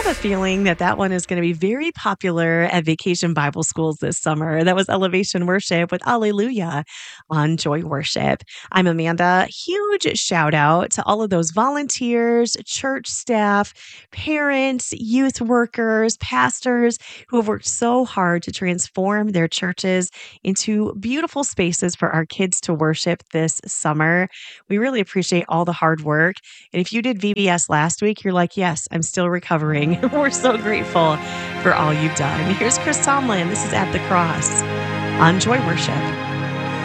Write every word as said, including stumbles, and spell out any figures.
have a feeling that that one is going to be very popular at vacation Bible schools this summer. That was Elevation Worship with Alleluia on Joy Worship. I'm Amanda. Huge shout out to all of those volunteers, church staff, parents, youth workers, pastors who have worked so hard to transform their churches into beautiful spaces for our kids to worship this summer. We really appreciate all the hard work. And if you did V B S last week, you're like, yes, I'm still recovering. We're so grateful for all you've done. Here's Chris Tomlin. This is At the Cross on Joy Worship.